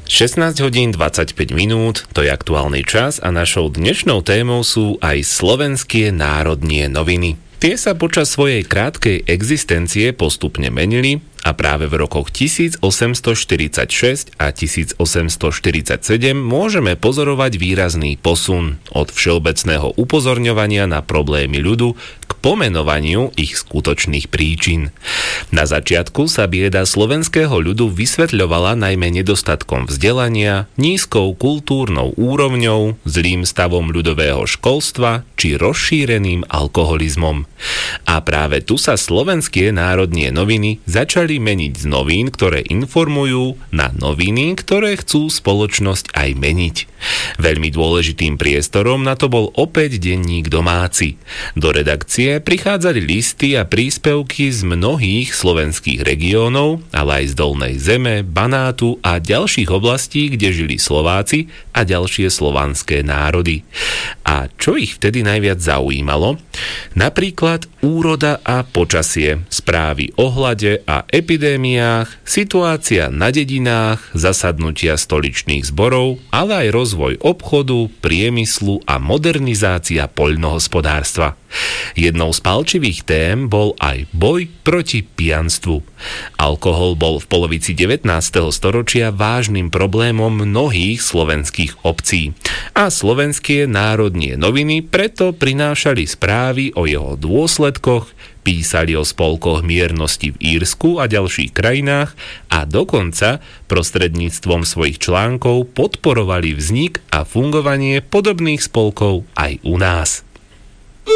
16 hodín 25 minút, to je aktuálny čas a našou dnešnou témou sú aj slovenské národnie noviny. Tie sa počas svojej krátkej existencie postupne menili a práve v rokoch 1846 a 1847 môžeme pozorovať výrazný posun od všeobecného upozorňovania na problémy ľudu k pomenovaniu ich skutočných príčin. Na začiatku sa bieda slovenského ľudu vysvetľovala najmä nedostatkom vzdelania, nízkou kultúrnou úrovňou, zlým stavom ľudového školstva či rozšíreným alkoholizmom. A práve tu sa slovenské národnie noviny začali meniť z novín, ktoré informujú, na noviny, ktoré chcú spoločnosť aj meniť. Veľmi dôležitým priestorom na to bol opäť denník Domáci. Do redakcie prichádzali listy a príspevky z mnohých slovenských regiónov, ale aj z Dolnej Zeme, Banátu a ďalších oblastí, kde žili Slováci a ďalšie slovanské národy. A čo ich vtedy najviac zaujímalo? Napríklad úroda a počasie, správy o hlade a epidémiách, situácia na dedinách, zasadnutia stoličných zborov, ale aj rozvoj obchodu, priemyslu a modernizácia poľnohospodárstva. Jednou z palčivých tém bol aj boj proti pijanstvu. Alkohol bol v polovici 19. storočia vážnym problémom mnohých slovenských obcí. A slovenské národnie noviny preto prinášali správy o jeho dôsledkoch, písali o spolkoch miernosti v Írsku a ďalších krajinách a dokonca prostredníctvom svojich článkov podporovali vznik a fungovanie podobných spolkov aj u nás.